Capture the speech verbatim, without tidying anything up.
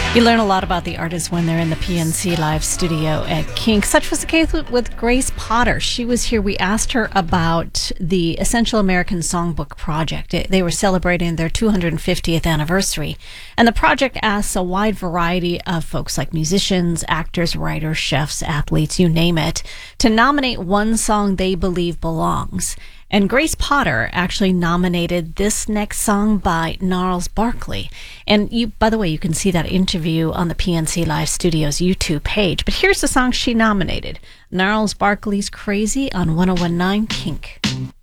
You learn a lot about the artists when they're in the P N C Live studio at Kink. Such was the case with, with Grace Potter. She was here. We asked her about the Essential American Songbook Project. It, they were celebrating their two hundred fiftieth anniversary. And the project asks a wide variety of folks like musicians, actors, writers, chefs, athletes, you name it, to nominate one song they believe belongs. And Grace Potter actually nominated this next song by Gnarls Barkley. And you, by the way, you can see that interview on the P N C Live Studios YouTube page. But here's the song she nominated. Gnarls Barkley's Crazy on one oh one point nine Kink.